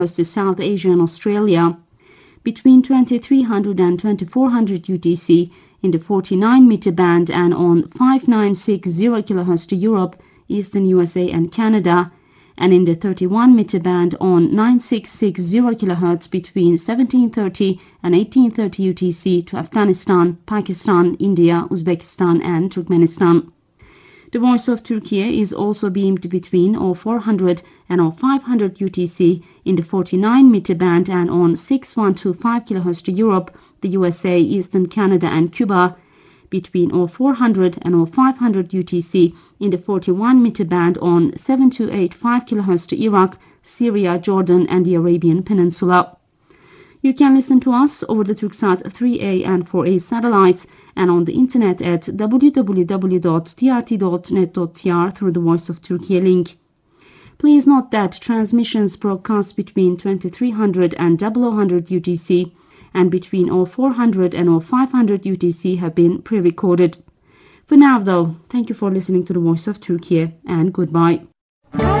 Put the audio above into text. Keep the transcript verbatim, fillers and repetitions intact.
to South Asia and Australia. Between twenty-three hundred and twenty-four hundred U T C in the forty-nine meter band and on five nine six zero kilohertz to Europe, Eastern U S A and Canada, and in the thirty-one meter band on nine six six zero kilohertz between seventeen thirty and eighteen thirty U T C to Afghanistan, Pakistan, India, Uzbekistan and Turkmenistan. The Voice of Turkey is also beamed between oh four hundred and oh five hundred U T C in the forty-nine meter band and on six one two five kilohertz to Europe, the U S A, Eastern Canada and Cuba, between oh four hundred and oh five hundred U T C in the forty-one meter band on seven two eight five kilohertz to Iraq, Syria, Jordan and the Arabian Peninsula. You can listen to us over the Turksat three A and four A satellites and on the internet at w w w dot t r t dot net dot t r through the Voice of Turkey link. Please note that transmissions broadcast between twenty-three hundred and oh hundred U T C and between oh four hundred and oh five hundred U T C have been pre-recorded. For now though, thank you for listening to the Voice of Turkey and goodbye.